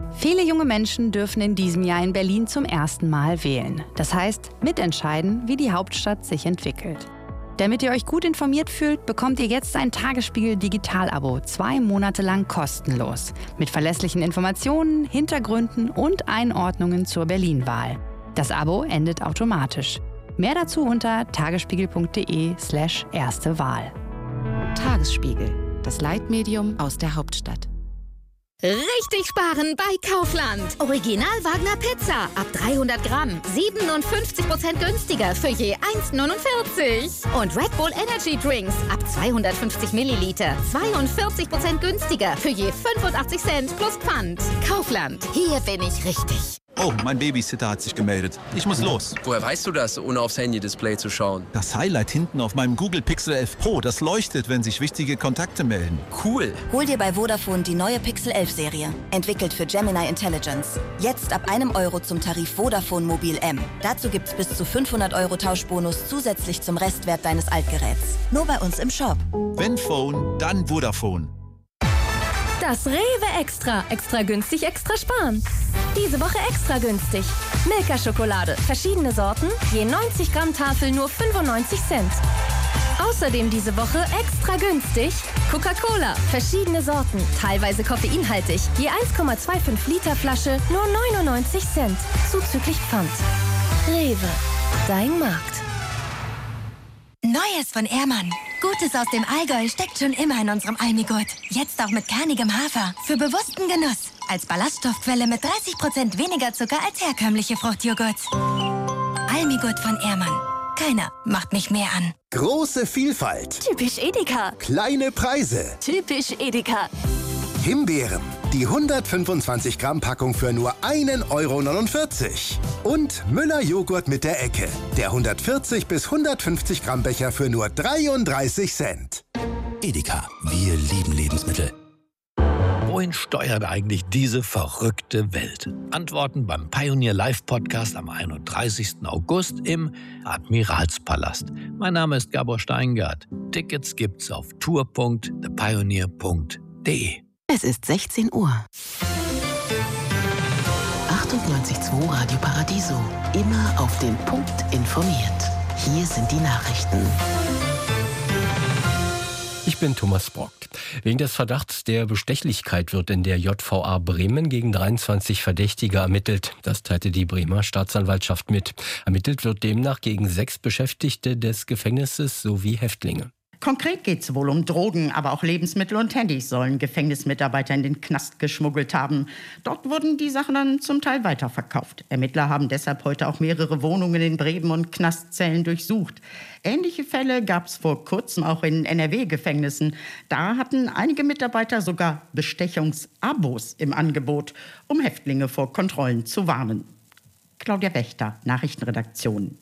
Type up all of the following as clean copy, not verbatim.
Viele junge Menschen dürfen in diesem Jahr in Berlin zum ersten Mal wählen. Das heißt, mitentscheiden, wie die Hauptstadt sich entwickelt. Damit ihr euch gut informiert fühlt, bekommt ihr jetzt ein Tagesspiegel Digital-Abo 2 Monate lang kostenlos. Mit verlässlichen Informationen, Hintergründen und Einordnungen zur Berlin-Wahl. Das Abo endet automatisch. Mehr dazu unter tagesspiegel.de/erste Wahl. Tagesspiegel, das Leitmedium aus der Hauptstadt. Richtig sparen bei Kaufland. Original Wagner Pizza ab 300 Gramm. 57% günstiger für je 1,49. Und Red Bull Energy Drinks ab 250 Milliliter. 42% günstiger für je 85 Cent plus Pfand. Kaufland, hier bin ich richtig. Oh, mein Babysitter hat sich gemeldet. Ich muss los. Woher weißt du das, ohne aufs Handy-Display zu schauen? Das Highlight hinten auf meinem Google Pixel 11 Pro, das leuchtet, wenn sich wichtige Kontakte melden. Cool. Hol dir bei Vodafone die neue Pixel 11 Serie. Entwickelt für Gemini Intelligence. Jetzt ab €1 zum Tarif Vodafone Mobil M. Dazu gibt's bis zu 500 € Tauschbonus zusätzlich zum Restwert deines Altgeräts. Nur bei uns im Shop. Wenn Phone, dann Vodafone. Das Rewe Extra. Extra günstig, extra sparen. Diese Woche extra günstig. Milka-Schokolade. Verschiedene Sorten. Je 90 Gramm Tafel nur 95 Cent. Außerdem diese Woche extra günstig. Coca-Cola. Verschiedene Sorten. Teilweise koffeinhaltig. Je 1,25 Liter Flasche nur 99 Cent. Zuzüglich Pfand. Rewe. Dein Markt. Neues von Ehrmann. Gutes aus dem Allgäu steckt schon immer in unserem Almigurt. Jetzt auch mit kernigem Hafer. Für bewussten Genuss. Als Ballaststoffquelle mit 30% weniger Zucker als herkömmliche Fruchtjoghurts. Almigurt von Ehrmann. Keiner macht mich mehr an. Große Vielfalt. Typisch Edeka. Kleine Preise. Typisch Edeka. Himbeeren. Die 125 Gramm Packung für nur 1,49 €. Und Müller Joghurt mit der Ecke. Der 140 bis 150 Gramm Becher für nur 33 Cent. Edeka. Wir lieben Lebensmittel. Wohin steuert eigentlich diese verrückte Welt? Antworten beim Pioneer Live Podcast am 31. August im Admiralspalast. Mein Name ist Gabor Steingart. Tickets gibt's auf tour.thepioneer.de. Es ist 16 Uhr. 98.2 Radio Paradiso. Immer auf den Punkt informiert. Hier sind die Nachrichten. Ich bin Thomas Brock. Wegen des Verdachts der Bestechlichkeit wird in der JVA Bremen gegen 23 Verdächtige ermittelt. Das teilte die Bremer Staatsanwaltschaft mit. Ermittelt wird demnach gegen 6 Beschäftigte des Gefängnisses sowie Häftlinge. Konkret geht es wohl um Drogen, aber auch Lebensmittel und Handys sollen Gefängnismitarbeiter in den Knast geschmuggelt haben. Dort wurden die Sachen dann zum Teil weiterverkauft. Ermittler haben deshalb heute auch mehrere Wohnungen in Bremen und Knastzellen durchsucht. Ähnliche Fälle gab es vor kurzem auch in NRW-Gefängnissen. Da hatten einige Mitarbeiter sogar Bestechungsabos im Angebot, um Häftlinge vor Kontrollen zu warnen. Claudia Wächter, Nachrichtenredaktion.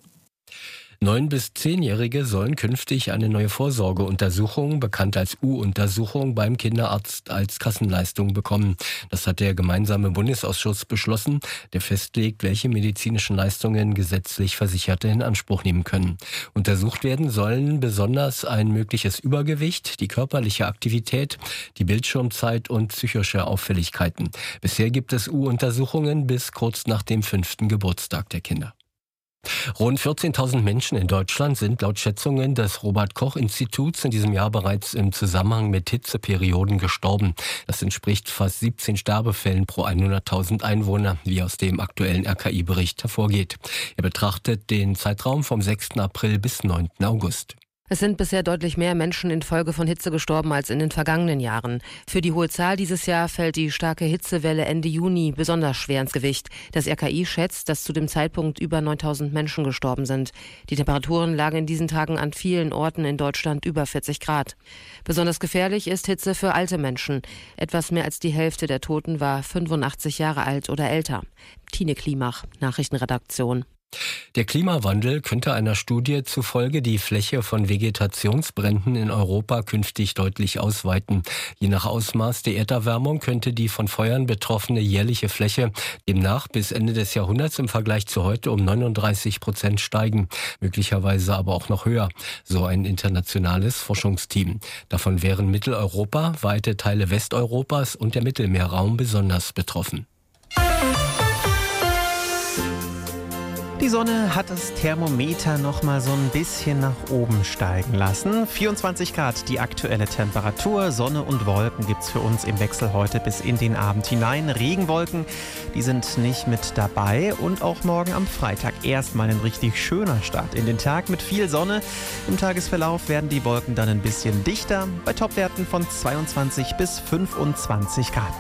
9- bis 10-Jährige sollen künftig eine neue Vorsorgeuntersuchung, bekannt als U-Untersuchung, beim Kinderarzt als Kassenleistung bekommen. Das hat der gemeinsame Bundesausschuss beschlossen, der festlegt, welche medizinischen Leistungen gesetzlich Versicherte in Anspruch nehmen können. Untersucht werden sollen besonders ein mögliches Übergewicht, die körperliche Aktivität, die Bildschirmzeit und psychische Auffälligkeiten. Bisher gibt es U-Untersuchungen bis kurz nach dem 5. Geburtstag der Kinder. Rund 14.000 Menschen in Deutschland sind laut Schätzungen des Robert-Koch-Instituts in diesem Jahr bereits im Zusammenhang mit Hitzeperioden gestorben. Das entspricht fast 17 Sterbefällen pro 100.000 Einwohner, wie aus dem aktuellen RKI-Bericht hervorgeht. Er betrachtet den Zeitraum vom 6. April bis 9. August. Es sind bisher deutlich mehr Menschen infolge von Hitze gestorben als in den vergangenen Jahren. Für die hohe Zahl dieses Jahr fällt die starke Hitzewelle Ende Juni besonders schwer ins Gewicht. Das RKI schätzt, dass zu dem Zeitpunkt über 9.000 Menschen gestorben sind. Die Temperaturen lagen in diesen Tagen an vielen Orten in Deutschland über 40 Grad. Besonders gefährlich ist Hitze für alte Menschen. Etwas mehr als die Hälfte der Toten war 85 Jahre alt oder älter. Tine Klimach, Nachrichtenredaktion. Der Klimawandel könnte einer Studie zufolge die Fläche von Vegetationsbränden in Europa künftig deutlich ausweiten. Je nach Ausmaß der Erderwärmung könnte die von Feuern betroffene jährliche Fläche demnach bis Ende des Jahrhunderts im Vergleich zu heute um 39% steigen, möglicherweise aber auch noch höher, so ein internationales Forschungsteam. Davon wären Mitteleuropa, weite Teile Westeuropas und der Mittelmeerraum besonders betroffen. Die Sonne hat das Thermometer noch mal so ein bisschen nach oben steigen lassen. 24 Grad die aktuelle Temperatur. Sonne und Wolken gibt's für uns im Wechsel heute bis in den Abend hinein. Regenwolken, die sind nicht mit dabei. Und auch morgen am Freitag erstmal ein richtig schöner Start in den Tag mit viel Sonne. Im Tagesverlauf werden die Wolken dann ein bisschen dichter. Bei Topwerten von 22 bis 25 Grad.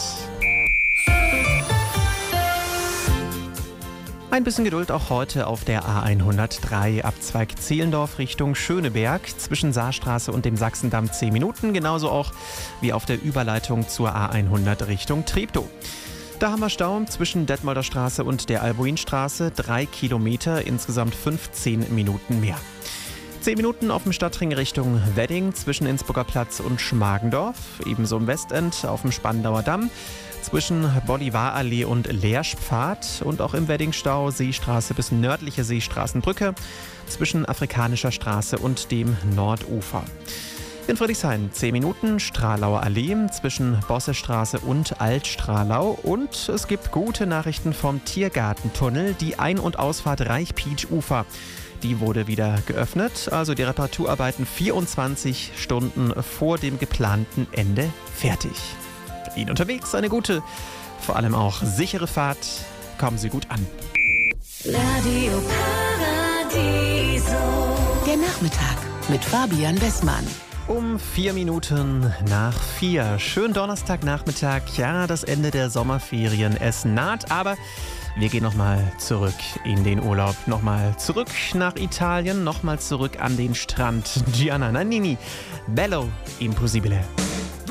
Ein bisschen Geduld auch heute auf der A103, Abzweig Zehlendorf Richtung Schöneberg. Zwischen Saarstraße und dem Sachsendamm 10 Minuten, genauso auch wie auf der Überleitung zur A100 Richtung Treptow. Da haben wir Stau zwischen Detmolder Straße und der Albuinstraße, 3 Kilometer, insgesamt 15 Minuten mehr. 10 Minuten auf dem Stadtring Richtung Wedding zwischen Innsbrucker Platz und Schmargendorf, ebenso im Westend auf dem Spandauer Damm. Zwischen Bolivarallee und Leerspfad und auch im Weddingstau Seestraße bis nördliche Seestraßenbrücke zwischen Afrikanischer Straße und dem Nordufer. In Friedrichshain 10 Minuten Stralauer Allee zwischen Bossestraße und Altstralau. Und es gibt gute Nachrichten vom Tiergartentunnel, die Ein- und Ausfahrt Reich-Pietsch-Ufer. Die wurde wieder geöffnet, also die Reparaturarbeiten 24 Stunden vor dem geplanten Ende fertig. Ihnen unterwegs eine gute, vor allem auch sichere Fahrt. Kommen Sie gut an. Radio Paradiso. Der Nachmittag mit Fabian Bessmann. Um 4 Minuten nach 4. Schönen Donnerstagnachmittag. Ja, das Ende der Sommerferien. Es naht, aber wir gehen nochmal zurück in den Urlaub. Nochmal zurück nach Italien. Nochmal zurück an den Strand. Gianna Nannini. Bello Impossibile.